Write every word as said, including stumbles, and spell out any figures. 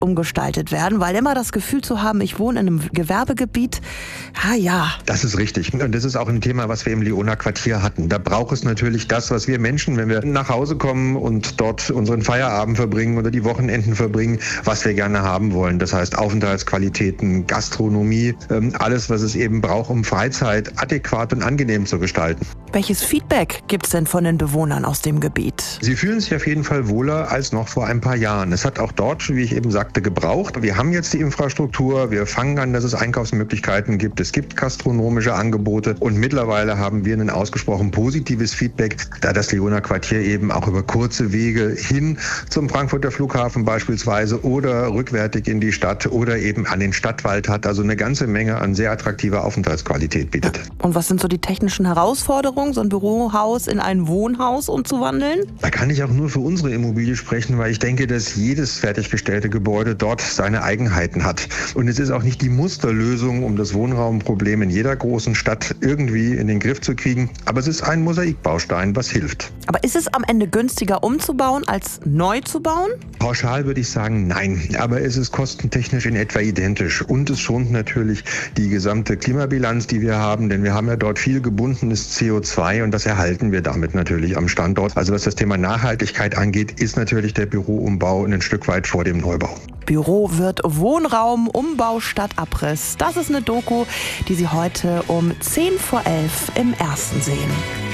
umgestaltet werden, weil immer das Gefühl zu haben, ich wohne in einem Gewerbegebiet, ha ja. Das ist richtig. Und das ist auch ein Thema, was wir im Leoner Quartier hatten. Da braucht es natürlich das, was wir Menschen, wenn wir nach Hause kommen und dort unseren Feierabend verbringen oder die Wochenenden verbringen, was wir gerne haben wollen. Das heißt Aufenthaltsqualitäten, Gastronomie, alles, was es eben braucht, um Freizeit adäquat und angenehm zu gestalten. Welches Feedback gibt es denn von den Bewohnern aus dem Gebiet? Sie fühlen sich auf jeden Fall wohler als noch vor ein paar Jahren. Es hat auch dort, wie ich eben sagte, gebraucht. Wir haben jetzt die Infrastruktur, wir fangen an, dass es Einkaufsmöglichkeiten gibt, es gibt gastronomische Angebote und mittlerweile haben wir ein ausgesprochen positives Feedback, da das Leoner Quartier eben auch über kurze Wege hin zum Frankfurter Flughafen beispielsweise oder rückwärtig in die Stadt oder eben an den Stadtwald hat, also eine ganze Menge an sehr attraktiver Aufenthaltsqualität bietet. Und was sind so die technischen Herausforderungen, so ein Bürohaus in ein Wohnhaus umzuwandeln? Da kann ich auch nur für unsere Immobilie sprechen, weil ich denke, dass jedes fertiggestellte Gebäude dort seine Eigenheiten hat. Und es ist auch nicht die Musterlösung, um das Wohnraumproblem in jeder großen Stadt irgendwie in den Griff zu kriegen. Aber es ist ein Mosaikbaustein, was hilft. Aber ist es am Ende günstiger umzubauen, als neu zu bauen? Pauschal würde ich sagen, nein. Aber es ist kostentechnisch in etwa identisch. Und es schont natürlich die gesamte Klimabilanz, die wir haben. Denn wir haben ja dort viel gebundenes C O zwei und das erhalten wir damit natürlich am Standort. Also was das Thema Nachhaltigkeit angeht, ist natürlich der Büroumbau ein Stück weit vor dem Neubau. Büro wird Wohnraum, Umbau statt Abriss. Das ist eine Doku, die Sie heute um zehn vor elf im Ersten sehen.